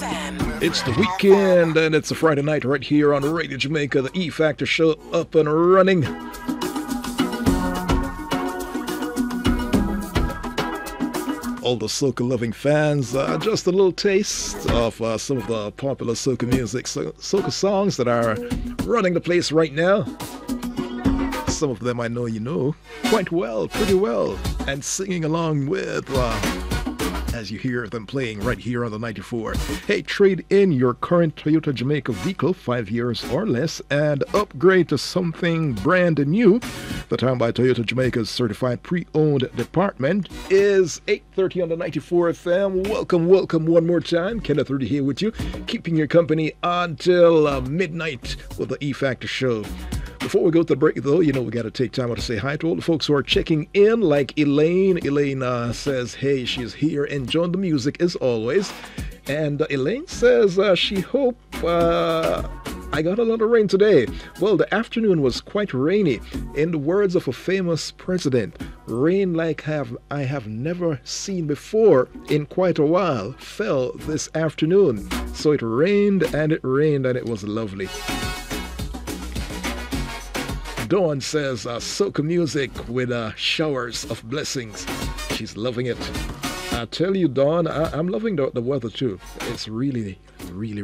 It's the weekend and it's a Friday night right here on Radio Jamaica, the E Factor Show up and running. All the soca loving fans, just a little taste of some of the popular soca music, soca songs that are running the place right now. Some of them I know you know quite well, pretty well, and singing along with as you hear them playing right here on the 94. Hey, trade in your current Toyota Jamaica vehicle, 5 years or less, and upgrade to something brand new. The Time by Toyota Jamaica's certified pre-owned department is 8:30 on the 94 FM. Welcome one more time. Kenneth Rudy here with you, keeping your company until midnight with the E Factor Show. Before we go to the break, though, you know we got to take time out to say hi to all the folks who are checking in, like Elaine. Elaine says, hey, she's here enjoying the music as always. And Elaine says she hope I got a lot of rain today. Well, the afternoon was quite rainy. In the words of a famous president, rain like I have never seen before in quite a while fell this afternoon. So it rained and it was lovely. Dawn says soca music with showers of blessings. She's loving it. I tell you, Dawn, I'm loving the weather too. It's really